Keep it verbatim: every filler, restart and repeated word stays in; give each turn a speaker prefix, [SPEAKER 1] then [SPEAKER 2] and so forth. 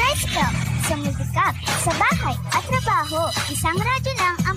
[SPEAKER 1] tricycle, sumibikap, sa bahay at trabaho, isang radyo lang